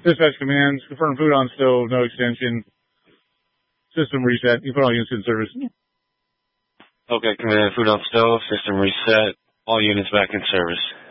Dispatch commands, confirm food on stove, no extension. System reset. You put all units in service. Okay, command, food on stove, system reset. All units back in service.